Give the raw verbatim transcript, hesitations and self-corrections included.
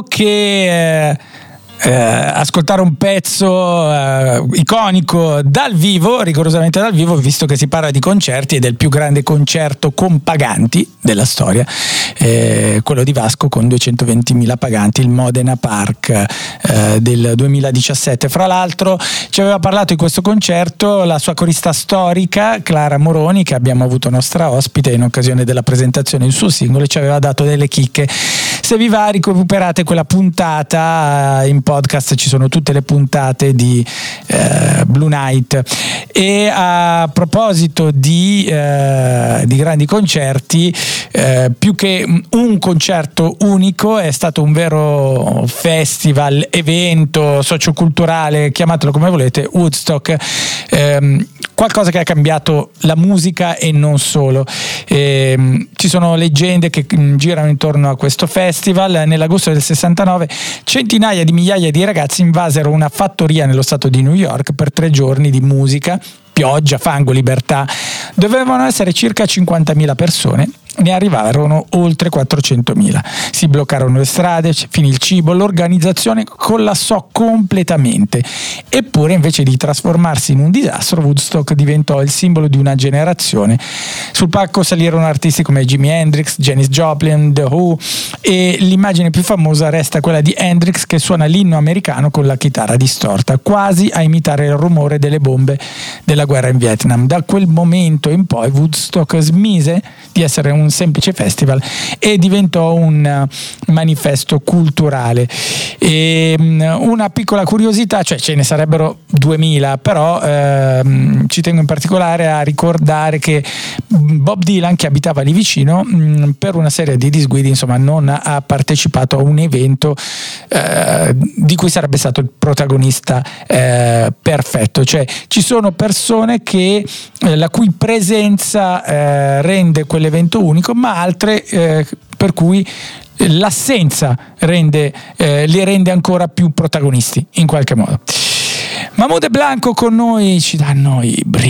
che eh, eh, ascoltare un pezzo eh, iconico dal vivo, rigorosamente dal vivo, visto che si parla di concerti, ed è il più grande concerto con paganti della storia, eh, quello di Vasco con duecentoventimila paganti, il Modena Park eh, del duemiladiciassette. Fra l'altro ci aveva parlato di questo concerto la sua corista storica Clara Moroni, che abbiamo avuto nostra ospite in occasione della presentazione del suo singolo, e ci aveva dato delle chicche. Se vi va, recuperate quella puntata, in podcast ci sono tutte le puntate di eh, Blue Night. E a proposito di, eh, di grandi concerti, eh, più che un concerto unico, è stato un vero festival, evento socioculturale, chiamatelo come volete, Woodstock, ehm, qualcosa che ha cambiato la musica e non solo. Ehm, ci sono leggende che girano intorno a questo festival. Nell'agosto del sessantanove centinaia di migliaia di ragazzi invasero una fattoria nello stato di New York per tre giorni di musica, pioggia, fango, libertà. Dovevano essere circa cinquantamila persone, ne arrivarono oltre quattrocentomila. Si bloccarono le strade, finì il cibo, l'organizzazione collassò completamente. Eppure, invece di trasformarsi in un disastro, Woodstock diventò il simbolo di una generazione. Sul palco salirono artisti come Jimi Hendrix, Janis Joplin, The Who, e l'immagine più famosa resta quella di Hendrix che suona l'inno americano con la chitarra distorta, quasi a imitare il rumore delle bombe della guerra in Vietnam. Da quel momento in poi Woodstock smise di essere un semplice festival e diventò un manifesto culturale. E una piccola curiosità, cioè ce ne sarebbero duemila, però ehm, ci tengo in particolare a ricordare che Bob Dylan, che abitava lì vicino, mh, per una serie di disguidi, insomma, non ha partecipato a un evento eh, di cui sarebbe stato il protagonista eh, perfetto. Cioè ci sono persone che eh, la cui presenza eh, rende quell'evento unico, ma altre eh, per cui l'assenza rende, eh, li rende ancora più protagonisti in qualche modo. Mahmood e Blanco con noi ci danno i brividi.